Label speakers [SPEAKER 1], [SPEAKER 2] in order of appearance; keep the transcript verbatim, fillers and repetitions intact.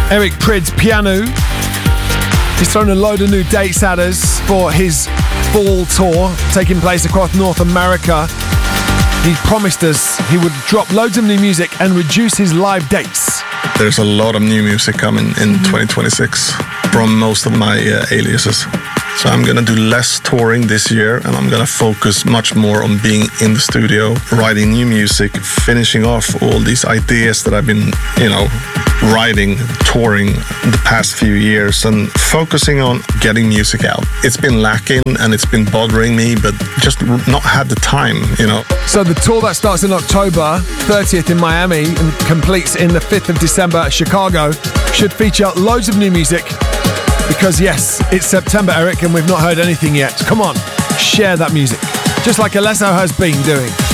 [SPEAKER 1] Eric Prydz Piano. He's thrown a load of new dates at us for his fall tour taking place across North America. He promised us he would drop loads of new music and reduce his live dates.
[SPEAKER 2] There's a lot of new music coming in mm-hmm. twenty twenty-six from most of my uh, aliases. So I'm gonna do less touring this year, and I'm gonna focus much more on being in the studio, writing new music, finishing off all these ideas that I've been, you know, writing, touring the past few years, and focusing on getting music out. It's been lacking and it's been bothering me, but just not had the time, you know.
[SPEAKER 1] So the tour that starts in October thirtieth in Miami and completes in the fifth of December at Chicago should feature loads of new music. Because yes, it's September, Eric, and we've not heard anything yet. Come on, share that music. Just like Alesso has been doing.